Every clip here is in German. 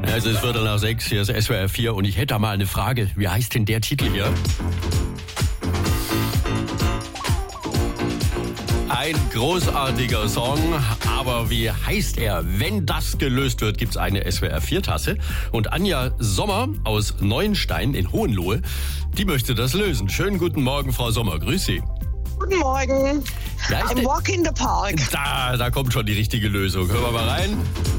Es ist 5:45, hier ist SWR 4 und ich hätte da mal eine Frage. Wie heißt denn der Titel hier? Ein großartiger Song, aber wie heißt er? Wenn das gelöst wird, gibt's eine SWR 4-Tasse. Und Anja Sommer aus Neuenstein in Hohenlohe, die möchte das lösen. Schönen guten Morgen, Frau Sommer. Grüß Sie. Guten Morgen. Ja, I'm walk in the park. Da kommt schon die richtige Lösung. Hören wir mal rein.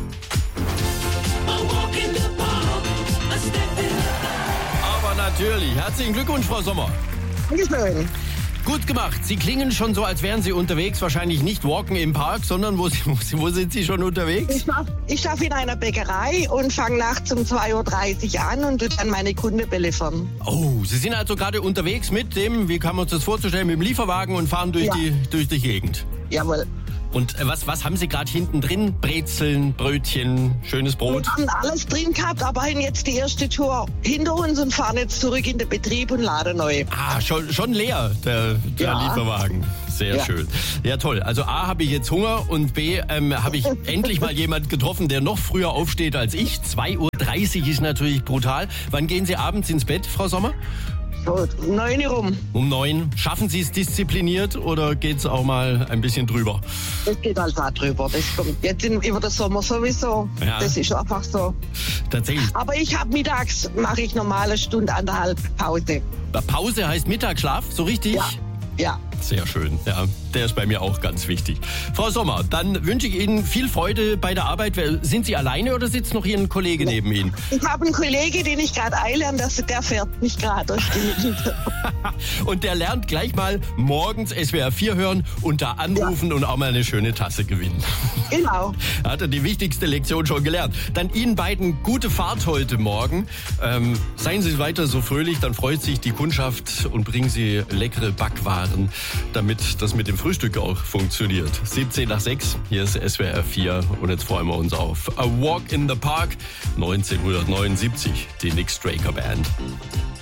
Aber natürlich. Herzlichen Glückwunsch, Frau Sommer. Dankeschön. Gut gemacht. Sie klingen schon so, als wären Sie unterwegs. Wahrscheinlich nicht walken im Park, sondern wo sind Sie schon unterwegs? Ich darf in einer Bäckerei und fange nachts um 2:30 Uhr an und dann meine Kunden beliefern. Oh, Sie sind also gerade unterwegs mit dem, wie kann man uns das vorzustellen, mit dem Lieferwagen und fahren durch die Gegend. Jawohl. Und was haben Sie gerade hinten drin? Brezeln, Brötchen, schönes Brot? Wir haben alles drin gehabt, aber haben jetzt die erste Tour hinter uns und fahren jetzt zurück in den Betrieb und laden neu. Ah, schon leer, der Lieferwagen. Sehr schön. Ja, toll. Also A, habe ich jetzt Hunger und B, habe ich endlich mal jemand getroffen, der noch früher aufsteht als ich. 2:30 Uhr ist natürlich brutal. Wann gehen Sie abends ins Bett, Frau Sommer? So, 9 Uhr rum. Um 9. Schaffen Sie es diszipliniert oder geht es auch mal ein bisschen drüber? Das geht halt da drüber. Das kommt jetzt über den Sommer sowieso. Ja. Das ist einfach so. Tatsächlich. Aber ich habe mittags, mache ich normale Stunde, anderthalb Pause. Pause heißt Mittagsschlaf, so richtig? Ja. Sehr schön. Ja, der ist bei mir auch ganz wichtig. Frau Sommer, dann wünsche ich Ihnen viel Freude bei der Arbeit. Sind Sie alleine oder sitzt noch hier ein Kollege neben Ihnen? Ich habe einen Kollegen, den ich gerade einlerne, der fährt mich gerade durch die Gegend. Und der lernt gleich mal morgens SWR 4 hören und da anrufen und auch mal eine schöne Tasse gewinnen. Genau. Hat er die wichtigste Lektion schon gelernt. Dann Ihnen beiden gute Fahrt heute Morgen. Seien Sie weiter so fröhlich, dann freut sich die Kundschaft und bringen Sie leckere Backwaren, damit das mit dem Frühstück auch funktioniert. 6:17, hier ist SWR 4 und jetzt freuen wir uns auf A Walk in the Park 1979, die Nick Straker Band.